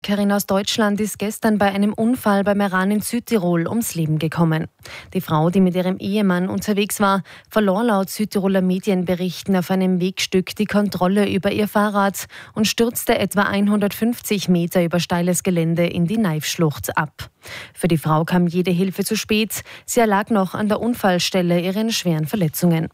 Handwerkerin aus Deutschland ist gestern bei einem Unfall beim Meran in Südtirol ums Leben gekommen. Die Frau, die mit ihrem Ehemann unterwegs war, verlor laut Südtiroler Medienberichten auf einem Wegstück die Kontrolle über ihr Fahrrad und stürzte etwa 150 Meter über steiles Gelände in die Kneifschlucht ab. Für die Frau kam jede Hilfe zu spät. Sie erlag noch an der Unfallstelle ihren schweren Verletzungen.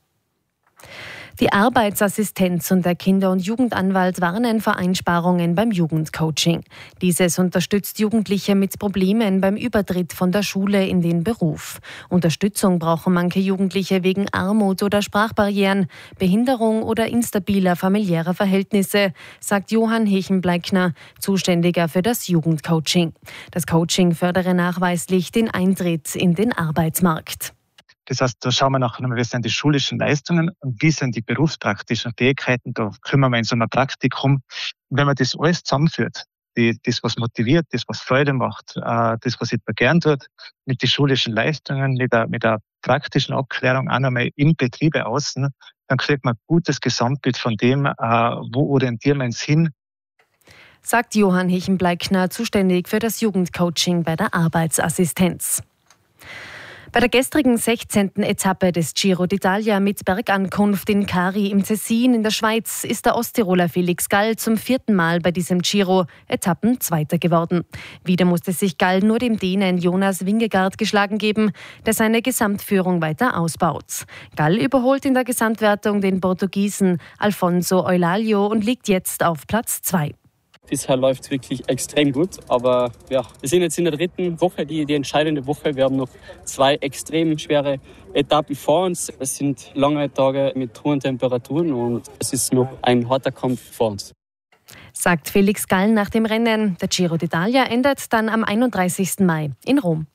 Die Arbeitsassistenz und der Kinder- und Jugendanwalt warnen vor Einsparungen beim Jugendcoaching. Dieses unterstützt Jugendliche mit Problemen beim Übertritt von der Schule in den Beruf. Unterstützung brauchen manche Jugendliche wegen Armut oder Sprachbarrieren, Behinderung oder instabiler familiärer Verhältnisse, sagt Johann Hechenbleikner, Zuständiger für das Jugendcoaching. Das Coaching fördere nachweislich den Eintritt in den Arbeitsmarkt. Das heißt, da schauen wir nachher, wie sind die schulischen Leistungen und wie sind die berufspraktischen Fähigkeiten. Da kümmern wir in so einem Praktikum. Und wenn man das alles zusammenführt, das, was motiviert, das, was Freude macht, das, was jemand gern tut, mit den schulischen Leistungen, mit der praktischen Abklärung auch nochmal im Betriebe außen, dann kriegt man ein gutes Gesamtbild von dem, wo orientieren wir uns hin. Sagt Johann Hechenbleikner, zuständig für das Jugendcoaching bei der Arbeitsassistenz. Bei der gestrigen 16. Etappe des Giro d'Italia mit Bergankunft in Cari im Tessin in der Schweiz ist der Osttiroler Felix Gall zum 4. Mal bei diesem Giro Etappenzweiter geworden. Wieder musste sich Gall nur dem Dänen Jonas Vingegaard geschlagen geben, der seine Gesamtführung weiter ausbaut. Gall überholt in der Gesamtwertung den Portugiesen Alfonso Eulalio und liegt jetzt auf Platz 2. Bisher läuft es wirklich extrem gut, aber ja, wir sind jetzt in der 3. Woche, die entscheidende Woche. Wir haben noch 2 extrem schwere Etappen vor uns. Es sind lange Tage mit hohen Temperaturen und es ist noch ein harter Kampf vor uns. Sagt Felix Gall nach dem Rennen. Der Giro d'Italia endet dann am 31. Mai in Rom.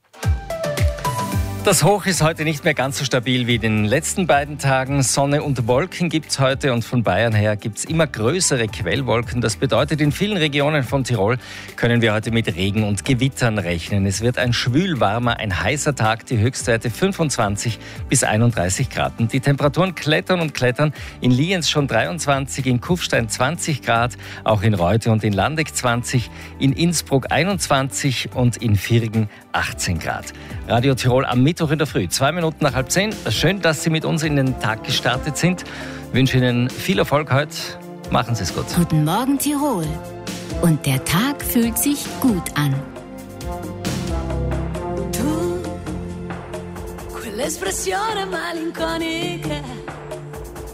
Das Hoch ist heute nicht mehr ganz so stabil wie in den letzten beiden Tagen. Sonne und Wolken gibt es heute und von Bayern her gibt es immer größere Quellwolken. Das bedeutet, in vielen Regionen von Tirol können wir heute mit Regen und Gewittern rechnen. Es wird ein schwülwarmer, ein heißer Tag, die Höchstwerte 25 bis 31 Grad. Und die Temperaturen klettern und klettern. In Lienz schon 23, in Kufstein 20 Grad, auch in Reute und in Landeck 20, in Innsbruck 21 und in Virgen 18 Grad. Radio Tirol am Mittwoch in der Früh, 2 Minuten nach 9:30. Schön, dass Sie mit uns in den Tag gestartet sind. Ich wünsche Ihnen viel Erfolg heute. Machen Sie es gut. Guten Morgen Tirol. Und der Tag fühlt sich gut an. Tu, quell'espressione malinconica